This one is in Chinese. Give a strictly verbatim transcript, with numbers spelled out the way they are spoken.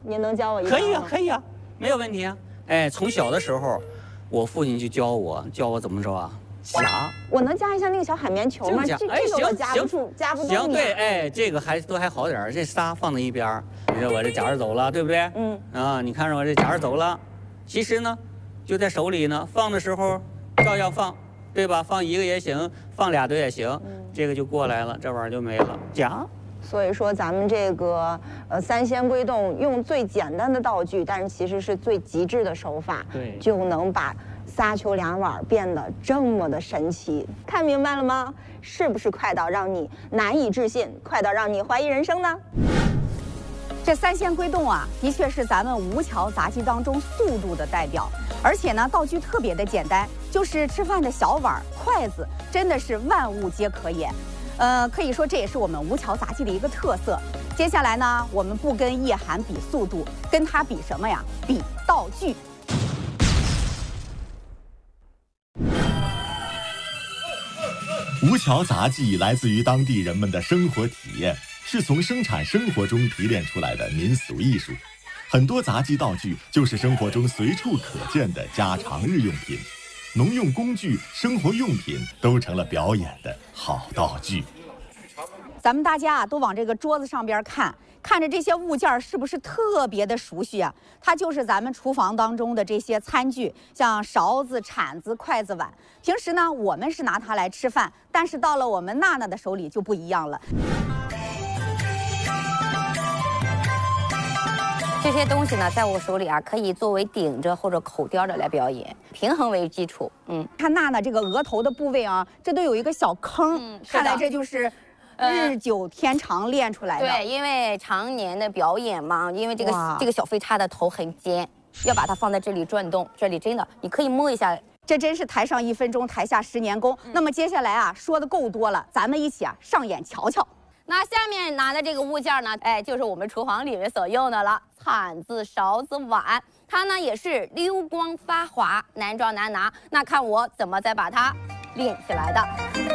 您能教我一可以啊，可以啊，没有问题啊。哎，从小的时候，我父亲就教我，教我怎么着啊？夹。 我能夹一下那个小海绵球吗？这这个我夹不住，夹不住。 行，对，哎，这个还都还好点儿，这仨放在一边儿。你说我这夹着走了，对不对？嗯。啊，你看着我这夹着走了，其实呢，就在手里呢，放的时候照样放，对吧？放一个也行，放俩的也行。嗯。这个就过来了，这玩意儿就没了，夹。 所以说，咱们这个呃三仙归洞用最简单的道具，但是其实是最极致的手法， 对， 就能把仨球两碗变得这么的神奇。看明白了吗？是不是快到让你难以置信，快到让你怀疑人生呢？ 这三仙归洞啊，的确是咱们吴桥杂技当中速度的代表，而且呢，道具特别的简单，就是吃饭的小碗、筷子，真的是万物皆可也。呃，可以说这也是我们吴桥杂技的一个特色。接下来呢，我们不跟叶涵比速度，跟他比什么呀？比道具。 吴桥杂技来自于当地人们的生活体验，是从生产生活中提炼出来的民俗艺术。很多杂技道具就是生活中随处可见的家常日用品。农用工具、生活用品都成了表演的好道具。 咱们大家啊，都往这个桌子上边看，看着这些物件是不是特别的熟悉啊？它就是咱们厨房当中的这些餐具，像勺子、铲子、筷子、碗。平时呢，我们是拿它来吃饭，但是到了我们娜娜的手里就不一样了。 这些东西呢，在我手里啊，可以作为顶着或者口叼着来表演，平衡为基础。嗯， 看娜娜这个额头的部位啊，这都有一个小坑，嗯、看来这就是日久天长练出来的。 对，因为常年的表演嘛，因为这个这个小飞叉的头很尖，要把它放在这里转动，这里真的你可以摸一下。 这真是台上一分钟，台下十年功。嗯、那么接下来啊，说的够多了，咱们一起啊上演瞧瞧。 那下面拿的这个物件呢，哎，就是我们厨房里面所用的了，铲子、勺子、碗，它呢也是溜光发滑，难抓难拿。那看我怎么再把它练起来的。